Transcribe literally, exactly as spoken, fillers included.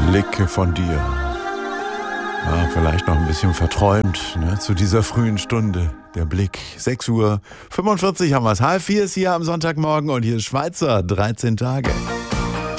Blicke von dir. Ja, vielleicht noch ein bisschen verträumt, ne, zu dieser frühen Stunde. Der Blick. sechs Uhr fünfundvierzig haben wir es. Halb vier ist hier am Sonntagmorgen und hier ist Schweizer. dreizehn Tage.